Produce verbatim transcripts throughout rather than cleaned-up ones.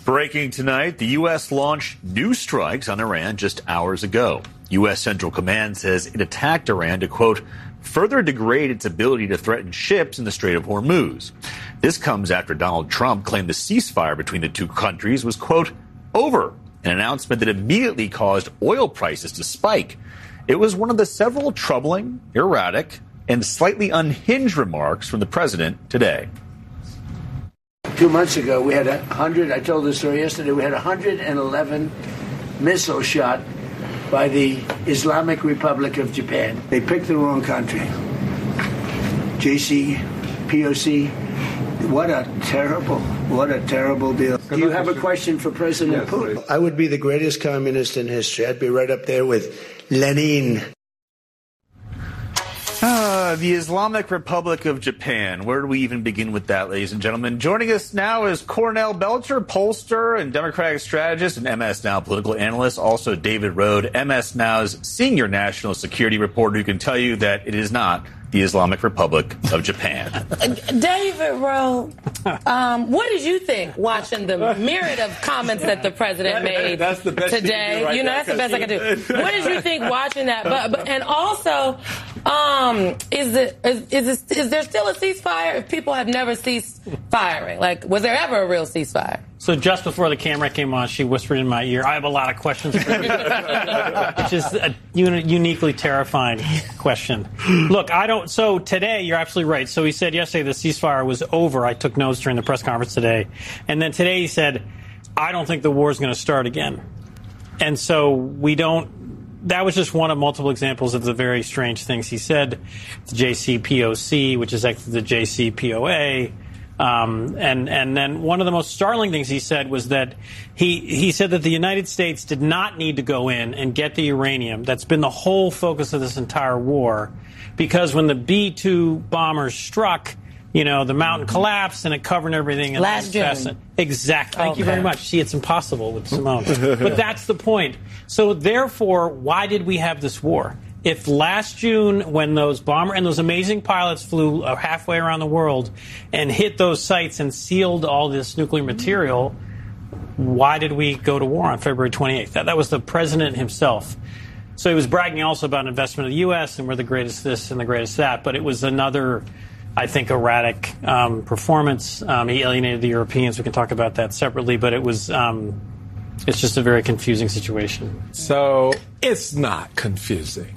Breaking tonight, the U S launched new strikes on Iran just hours ago. U S Central Command says it attacked Iran to, quote, further degrade its ability to threaten ships in the Strait of Hormuz. This comes after Donald Trump claimed the ceasefire between the two countries was, quote, over, an announcement that immediately caused oil prices to spike. It was one of the several troubling, erratic, and slightly unhinged remarks from the president today. Two months ago, we had a hundred, I told this story yesterday, we had one hundred eleven missiles shot by the Islamic Republic of Japan. They picked the wrong country. J C, P O C, what a terrible, what a terrible deal. Do you have a question for President yes, Putin? Please. I would be the greatest communist in history. I'd be right up there with Lenin. Uh, the Islamic Republic of Japan. Where do we even begin with that, ladies and gentlemen? Joining us now is Cornell Belcher, pollster and Democratic strategist and M S Now political analyst. Also, David Rode, M S Now's senior national security reporter, who can tell you that it is not the Islamic Republic of Japan. David Rode, um, what did you think watching the myriad of comments that the president made that's the best today? You, right you know, there, that's the best I can do. What did you think watching that? But, but and also, um, is it is is, it, is there still a ceasefire if people have never ceased firing? Like, was there ever a real ceasefire? So just before the camera came on, she whispered in my ear, I have a lot of questions for you, which is a uni- uniquely terrifying question. Look, I don't, so today, you're absolutely right. So he said yesterday the ceasefire was over. I took notes during the press conference today. And then today he said, I don't think the war is going to start again. And so we don't, that was just one of multiple examples of the very strange things he said. The J C P O C, which is actually the J C P O A. Um, and, and then one of the most startling things he said was that he, he said that the United States did not need to go in and get the uranium. That's been the whole focus of this entire war, because when the B two bombers struck, you know, the mountain collapsed and it covered everything. And Last June. Exactly. Thank okay. you very much. See, it's impossible with Simone. But that's the point. So therefore, why did we have this war? If last June, when those bomber and those amazing pilots flew halfway around the world and hit those sites and sealed all this nuclear material, why did we go to war on February twenty-eighth? That, that was the president himself. So he was bragging also about investment of the U S and we're the greatest this and the greatest that. But it was another, I think, erratic um, performance. Um, he alienated the Europeans. We can talk about that separately. But it was... Um, It's just a very confusing situation. So it's not confusing.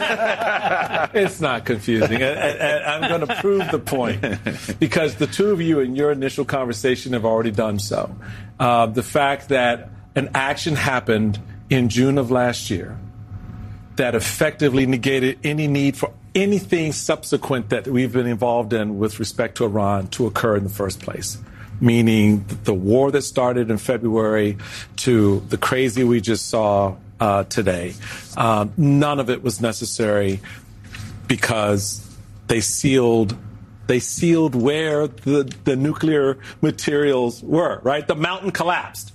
It's not confusing. I, I, I'm going to prove the point because the two of you in your initial conversation have already done so. Uh, the fact that an action happened in June of last year that effectively negated any need for anything subsequent that we've been involved in with respect to Iran to occur in the first place. Meaning the war that started in February to the crazy we just saw uh, today. Um, none of it was necessary because they sealed they sealed where the, the nuclear materials were, right? The mountain collapsed.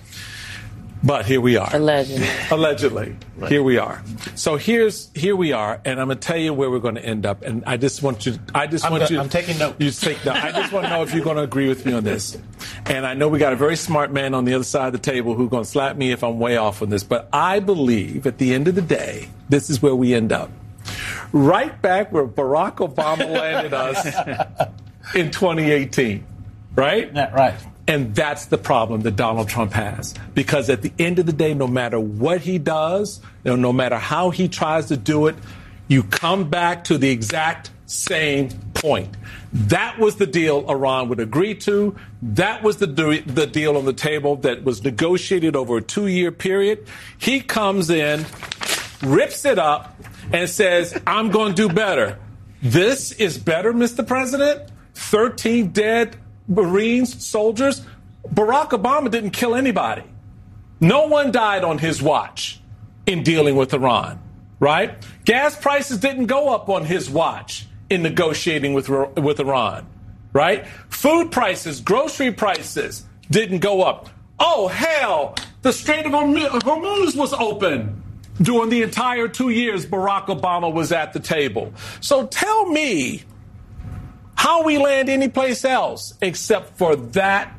But here we are. Allegedly. Allegedly. Right. Here we are. So here's here we are, and I'm going to tell you where we're going to end up. And I just want you. I just I'm want go, you. I'm taking notes. You take notes. I just want to know if you're going to agree with me on this. And I know we got a very smart man on the other side of the table who's going to slap me if I'm way off on this. But I believe at the end of the day, this is where we end up. Right back where Barack Obama landed us in twenty eighteen. Right? Yeah, right. And that's the problem that Donald Trump has. Because at the end of the day, no matter what he does, you know, no matter how he tries to do it, you come back to the exact same point. That was the deal Iran would agree to. That was the, de- the deal on the table that was negotiated over a two-year period. He comes in, rips it up, and says, I'm going to do better. This is better, Mister President? thirteen dead Marines, soldiers. Barack Obama didn't kill anybody. No one died on his watch in dealing with Iran, right? Gas prices didn't go up on his watch in negotiating with, with Iran, right? Food prices, grocery prices didn't go up. Oh, hell, the Strait of Hormuz was open during the entire two years Barack Obama was at the table. So tell me how we land anyplace else except for that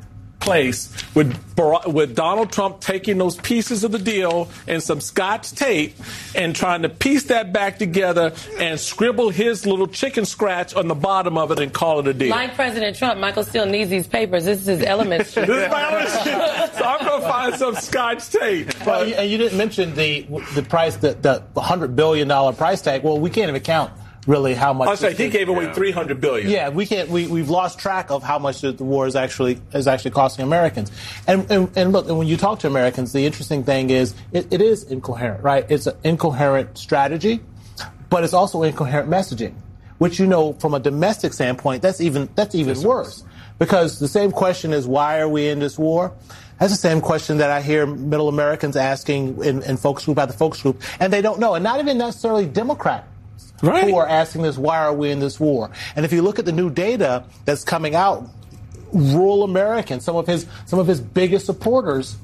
place with, with Donald Trump taking those pieces of the deal and some Scotch tape and trying to piece that back together and scribble his little chicken scratch on the bottom of it and call it a deal. Like President Trump, Michael still needs these papers. This is his element sheet. This is my element sheet. So I'm going to find some Scotch tape. Well, you, and you didn't mention the the price, the, the one hundred billion dollars price tag. Well, we can't even count really how much. I say he gave away three hundred billion dollars. Yeah, we can't. We we've lost track of how much the war is actually is actually costing Americans. And and, and look, and when you talk to Americans, the interesting thing is it, it is incoherent, right? It's an incoherent strategy, but it's also incoherent messaging, which, you know, from a domestic standpoint, that's even that's even that's worse, because the same question is, why are we in this war? That's the same question that I hear middle Americans asking in, in focus group after focus group, and they don't know, and not even necessarily Democrat. Right. Who are asking this, why are we in this war? And if you look at the new data that's coming out, rural Americans, some of his some of his biggest supporters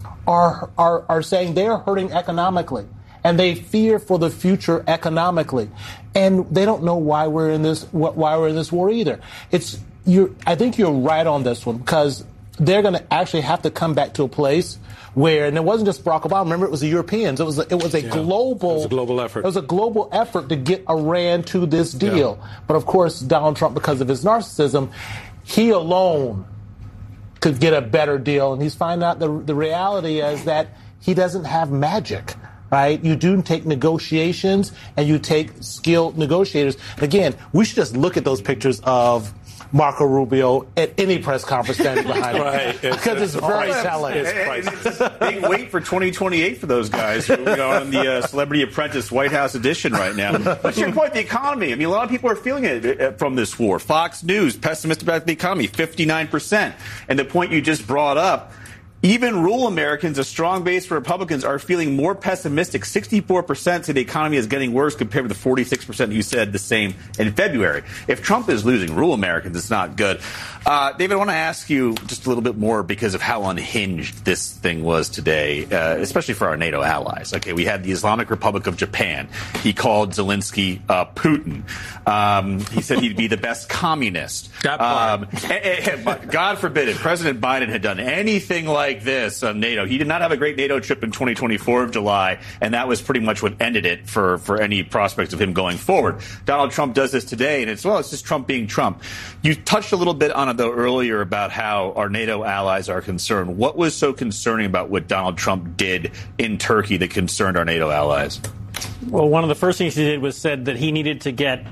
are are are saying they are hurting economically, and they fear for the future economically, and they don't know why we're in this why we're in this war either. It's you. I think you're right on this one, because they're going to actually have to come back to a place where, and it wasn't just Barack Obama. Remember, it was the Europeans. It was a, it was a yeah, global. It was a global effort. It was a global effort to get Iran to this deal. Yeah. But of course, Donald Trump, because of his narcissism, he alone could get a better deal. And he's finding out the the reality is that he doesn't have magic. Right? You do take negotiations, and you take skilled negotiators. Again, we should just look at those pictures of Marco Rubio at any press conference standing behind him. Right. Because it's, it's very telling. It's, it's a big wait for twenty twenty-eight for those guys who are on the uh, Celebrity Apprentice White House edition right now. But to your point, the economy. I mean, a lot of people are feeling it from this war. Fox News, pessimistic about the economy, fifty-nine percent. And the point you just brought up, even rural Americans, a strong base for Republicans, are feeling more pessimistic. sixty-four percent say the economy is getting worse compared with the forty-six percent you said the same in February. If Trump is losing rural Americans, it's not good. Uh, David, I want to ask you just a little bit more because of how unhinged this thing was today, uh, especially for our NATO allies. Okay, we had the Islamic Republic of Japan. He called Zelensky uh, Putin. Um, he said he'd be the best communist. Um, and, and, God forbid if President Biden had done anything like this on NATO. He did not have a great NATO trip in twenty twenty-four of July, and that was pretty much what ended it for, for any prospects of him going forward. Donald Trump does this today, and it's, well, it's just Trump being Trump. You touched a little bit on it, though, earlier about how our NATO allies are concerned. What was so concerning about what Donald Trump did in Turkey that concerned our NATO allies? Well, one of the first things he did was said that he needed to get,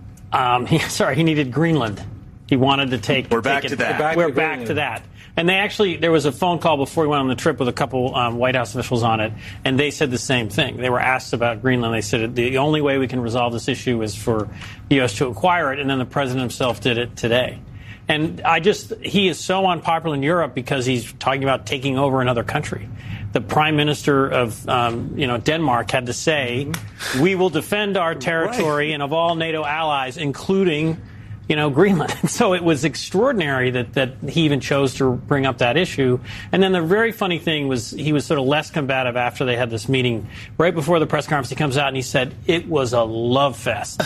um, he, sorry, he needed Greenland. He wanted to take. We're back take to it, that. Back We're to back to that. And they actually, there was a phone call before we went on the trip with a couple um, White House officials on it, and they said the same thing. They were asked about Greenland. They said the only way we can resolve this issue is for the U S to acquire it, and then the president himself did it today. And I just, he is so unpopular in Europe because he's talking about taking over another country. The prime minister of, um, you know, Denmark had to say, mm-hmm. we will defend our territory right. and of all NATO allies, including, you know, Greenland. So it was extraordinary that, that he even chose to bring up that issue. And then the very funny thing was he was sort of less combative after they had this meeting. Right before the press conference, he comes out and he said, it was a love fest.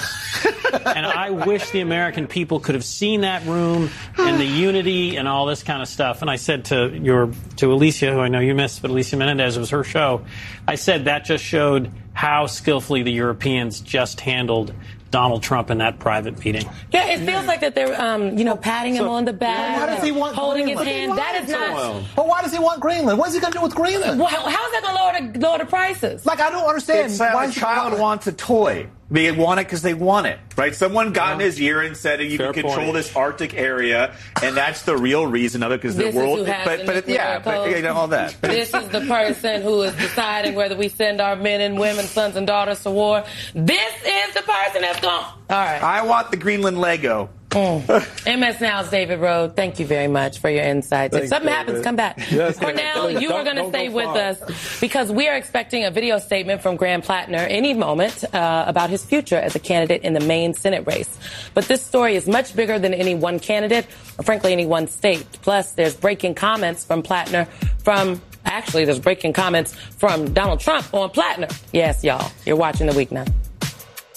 And I wish the American people could have seen that room and the unity and all this kind of stuff. And I said to your to Alicia, who I know you missed, but Alicia Menendez, it was her show, I said that just showed how skillfully the Europeans just handled Donald Trump in that private meeting. Yeah, it feels like that they're, um, you know, patting him so, on the back, why does he want holding Greenland? his hand. That is not. But why does he want Greenland? What is he going to do with Greenland? Well, how is that going to lower the, lower the prices? Like, I don't understand. It's, uh, why a child wants a toy. They want it because they want it, right? Someone got in his ear and said, "You Fair can control point. this Arctic area," and that's the real reason of it because the world. But, but yeah, but, you know, all that. This is the person who is deciding whether we send our men and women, sons and daughters to war. This is the person that's going. All right. I want the Greenland Lego. Mm. M S Now's David Rowe, thank you very much for your insights. Thanks, if something David. happens, come back. Yes, Cornell, you are going to stay with us because we are expecting a video statement from Graham Plattner any moment uh, about his future as a candidate in the Maine Senate race. But this story is much bigger than any one candidate or, frankly, any one state. Plus, there's breaking comments from Plattner from Actually, there's breaking comments from Donald Trump on Plattner. Yes, y'all. You're watching The Week Now.